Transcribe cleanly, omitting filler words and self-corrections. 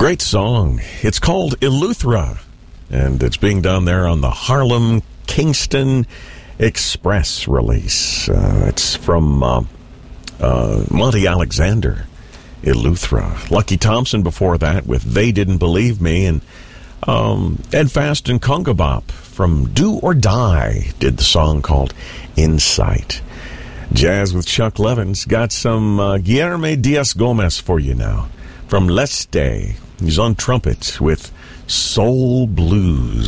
Great song. It's called Eleuthera, and it's being done there on the Harlem Kingston Express release. It's from Monty Alexander, Eleuthera. Lucky Thompson before that with They Didn't Believe Me, and Ed Fast and Conga Bop from Do or Die did the song called Insight. Jazz with Chuck Levins. Got some Guillermo Diaz-Gomez for you now from Leste. He's on trumpet with Soul Blues.